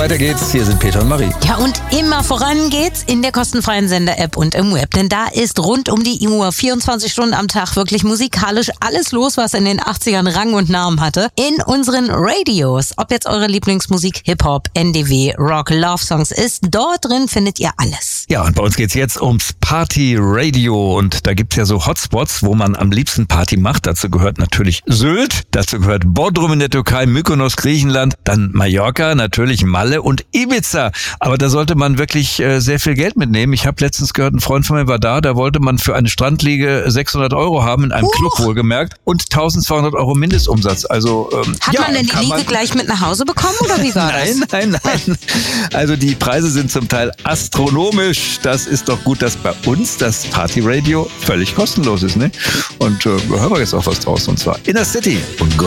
weiter geht's. Hier sind Peter und Marie. Ja, und immer voran geht's in der kostenfreien Sender-App und im Web. Denn da ist rund um die Uhr 24 Stunden am Tag wirklich musikalisch alles los, was in den 80ern Rang und Namen hatte. In unseren Radios. Ob jetzt eure Lieblingsmusik Hip-Hop, NDW, Rock, Love-Songs ist, dort drin findet ihr alles. Ja, und bei uns geht's jetzt ums Party-Radio. Und da gibt's ja so Hotspots, wo man am liebsten Party macht. Dazu gehört natürlich Sylt, dazu gehört Bodrum in der Türkei, Mykonos, Griechenland, dann Mallorca, natürlich Malle und Ibiza. Aber da sollte man wirklich sehr viel Geld mitnehmen. Ich habe letztens gehört, ein Freund von mir war da wollte man für eine Strandliege 600 Euro haben, in einem Club wohlgemerkt, und 1200 Euro Mindestumsatz. Also Hat man denn die Liege gleich mit nach Hause bekommen oder wie war das? Nein. Also die Preise sind zum Teil astronomisch. Das ist doch gut, dass bei uns das Partyradio völlig kostenlos ist, ne? Und hören wir jetzt auch was draus, und zwar Inner City und